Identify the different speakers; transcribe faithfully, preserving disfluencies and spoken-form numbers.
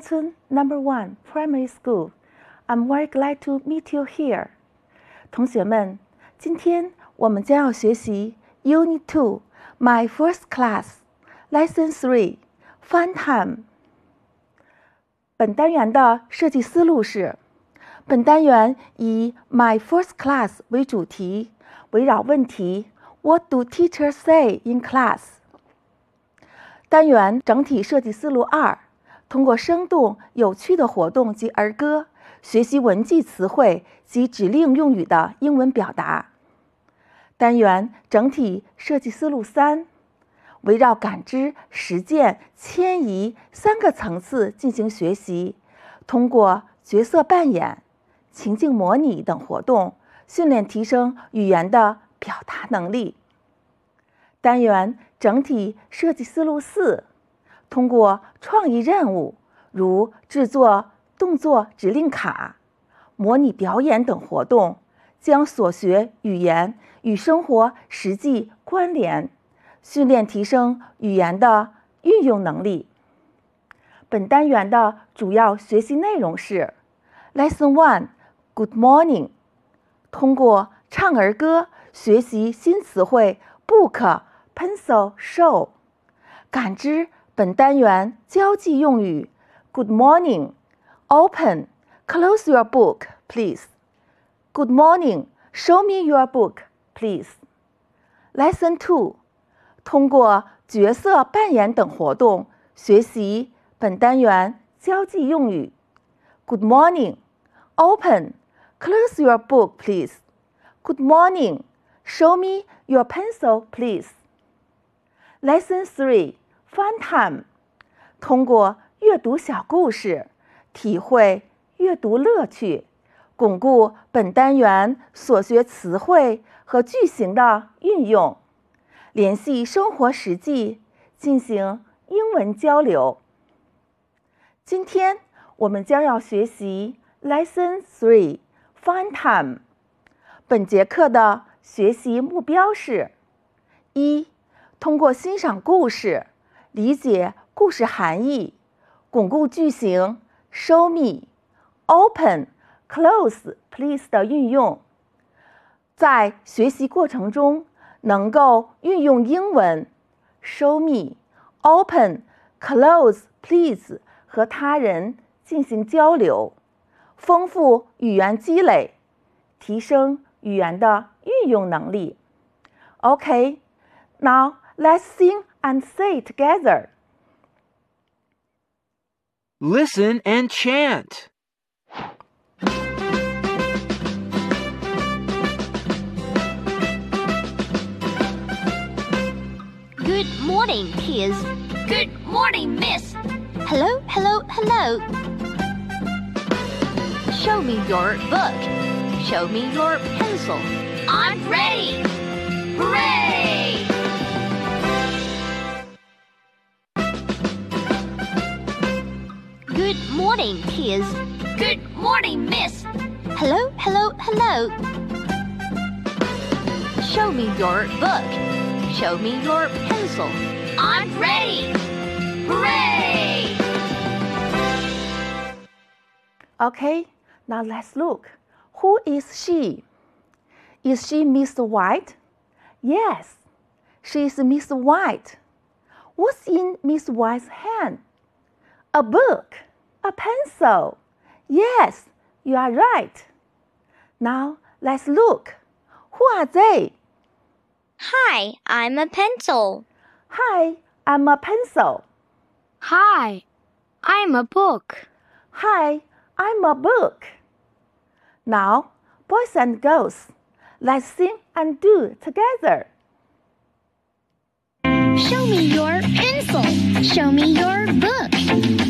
Speaker 1: 村 Number One Primary School. I'm very glad to meet you here. 同学们，今天我们将要学习 Unit Two, My First Class, Lesson Three, Fun Time. 本单元的设计思路是，本单元以 My First Class 为主题，围绕问题 What do teachers say in class? 单元整体设计思路二，通过生动有趣的活动及儿歌，学习文记词汇及指令用语的英文表达。单元整体设计思路三，围绕感知、实践、迁移三个层次进行学习，通过角色扮演、情境模拟等活动，训练提升语言的表达能力。单元整体设计思路四，通过创意任务，如制作动作指令卡、模拟表演等活动，将所学语言与生活实际关联，训练提升语言的运用能力。本单元的主要学习内容是 Lesson One, Good Morning. 通过唱儿歌学习新词汇 book、pencil、show。感知本单元交际用语 Good morning, open, close your book, please. Good morning, show me your book, please. Lesson Two, 通过角色扮演等活动学习本单元交际用语 Good morning, open, close your book, please. Good morning, show me your pencil, please. Lesson Three, Fun Time, 通过阅读小故事体会阅读乐趣，巩固本单元所学词汇和句型的运用，联系生活实际进行英文交流。今天我们将要学习 Lesson Three, Fun Time. 本节课的学习目标是：一、通过欣赏故事，理解故事含义，巩固句型 show me, open, close, please 的运用。在学习过程中能够运用英文 show me, open, close, please 和他人进行交流，丰富语言积累，提升语言的运用能力。Okay, now let's sing and say together.
Speaker 2: Listen and chant.
Speaker 3: Good morning, kids.
Speaker 4: Good morning, miss.
Speaker 3: Hello, hello, hello. Show me your book. Show me your pencil.
Speaker 4: I'm ready. Hooray!
Speaker 3: Good morning, kids.
Speaker 4: Good morning, miss.
Speaker 3: Hello, hello, hello. Show me your book. Show me your pencil.
Speaker 4: I'm ready. Hooray!
Speaker 1: Okay, now let's look. Who is she? Is she Miss White? Yes, she is Miss White. What's in Miss White's hand? A book, a pencil. Yes, you are right. Now let's look. Who are they?
Speaker 5: Hi, I'm a pencil.
Speaker 1: Hi, I'm a pencil.
Speaker 5: Hi, I'm a book.
Speaker 1: Hi, I'm a book. Now, boys and girls, let's sing and do together.
Speaker 5: Show me your pencil. Show me your book.